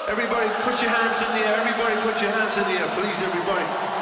Everybody put your hands in the air. Everybody put your hands in the air, please, everybody.